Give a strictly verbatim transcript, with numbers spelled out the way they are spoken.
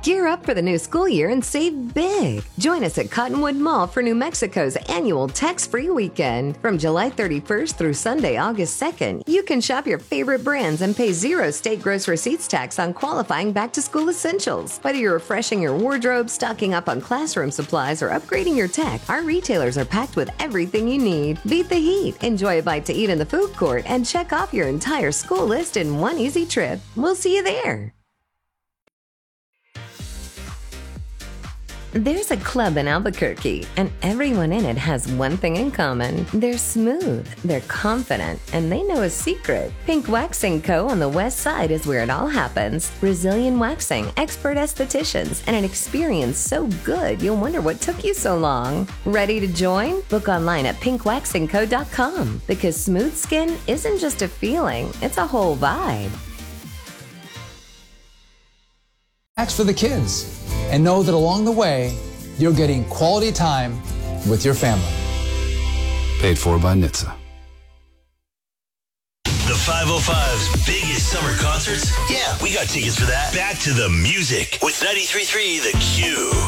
Gear up for the new school year and save big. Join us at Cottonwood Mall for New Mexico's annual tax-free weekend. From July thirty-first through Sunday, August second, you can shop your favorite brands and pay zero state gross receipts tax on qualifying back-to-school essentials. Whether you're refreshing your wardrobe, stocking up on classroom supplies, or upgrading your tech, our retailers are packed with everything you need. Beat the heat, enjoy a bite to eat in the food court, and check off your entire school list in one easy trip. We'll see you there. There's a club in Albuquerque, and everyone in it has one thing in common. They're smooth, they're confident, and they know a secret. Pink Waxing Co. on the west side is where it all happens. Brazilian waxing, expert estheticians, and an experience so good you'll wonder what took you so long. Ready to join? Book online at pink waxing co dot com, because smooth skin isn't just a feeling, it's a whole vibe. That's for the kids. And know that along the way, you're getting quality time with your family. Paid for by N H T S A. The five oh five's biggest summer concerts? Yeah, we got tickets for that. Back to the music with ninety-three point three The Q.